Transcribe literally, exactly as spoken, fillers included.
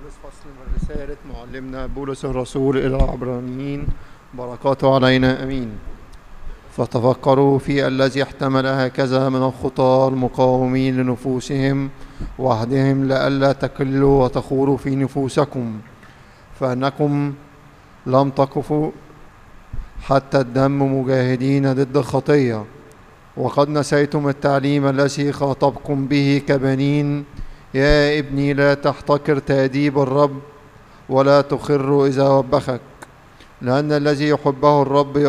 خامس فصل من رسالة معلمنا بولس الرسول إلى العبرانيين، بركاته علينا أمين. فتفكروا في الذي احتمل هكذا من الخطاة المقاومين لنفوسهم وحدهم لئلا تكلوا وتخوروا في نفوسكم، فأنكم لم تقفوا حتى الدم مجاهدين ضد الخطية، وقد نسيتم التعليم الذي خاطبكم به كبنين. يا ابني لا تحتقر تأديب الرب ولا تخر إذا وبخك، لأن الذي يحبه الرب